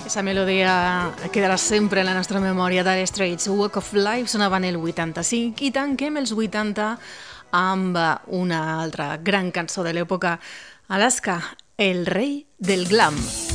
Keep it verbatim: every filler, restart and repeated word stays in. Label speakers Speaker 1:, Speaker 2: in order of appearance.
Speaker 1: Aquesta melodia quedarà sempre en la nostra memòria d'Dire Straits. Walk of Life sonava en el vuitanta-cinc i tanquem els vuitanta amb una altra gran cançó de l'època, Alaska, el rei del glam.